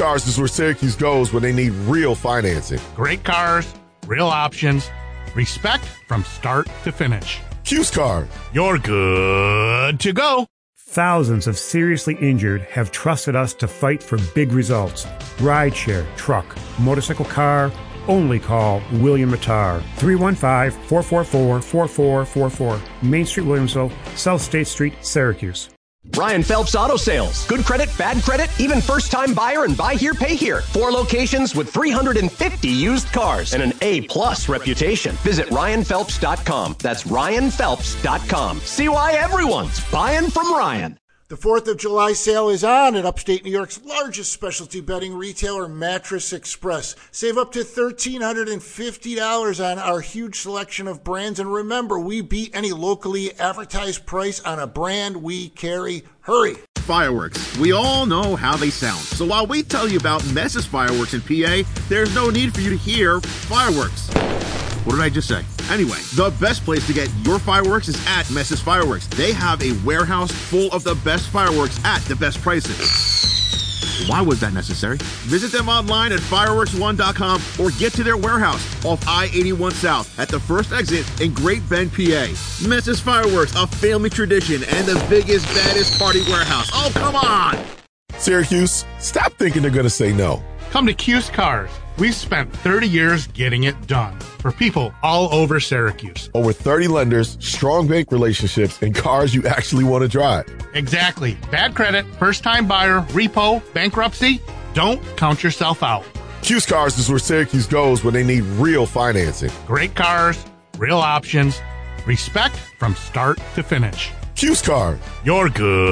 Cars is where Syracuse goes when they need real financing. Great cars, real options, respect from start to finish. Q's Cars. You're good to go. Thousands of seriously injured have trusted us to fight for big results. Rideshare, truck, motorcycle, car. Only call William Mattar. 315-444-4444. Main Street, Williamsville, South State Street, Syracuse. Ryan Phelps Auto Sales. Good credit, bad credit, even first-time buyer and buy here, pay here. 4 locations with 350 used cars and an A-plus reputation. Visit RyanPhelps.com. That's RyanPhelps.com. See why everyone's buying from Ryan. The 4th of July sale is on at upstate New York's largest specialty bedding retailer, Mattress Express. Save up to $1,350 on our huge selection of brands. And remember, we beat any locally advertised price on a brand we carry. Hurry. Fireworks. We all know how they sound. So while we tell you about Mess's Fireworks in PA, there's no need for you to hear fireworks. What did I just say? Anyway, the best place to get your fireworks is at Mess's Fireworks. They have a warehouse full of the best fireworks at the best prices. Why was that necessary? Visit them online at fireworks1.com or get to their warehouse off I-81 South at the first exit in Great Bend, PA. Mess's Fireworks, a family tradition and the biggest, baddest party warehouse. Oh, come on! Syracuse, stop thinking they're going to say no. Come to Q's Cars. We've spent 30 years getting it done for people all over Syracuse. Over 30 lenders, strong bank relationships, and cars you actually want to drive. Exactly. Bad credit, first-time buyer, repo, bankruptcy. Don't count yourself out. Q's Cars is where Syracuse goes when they need real financing. Great cars, real options, respect from start to finish. Q's Cars. You're good.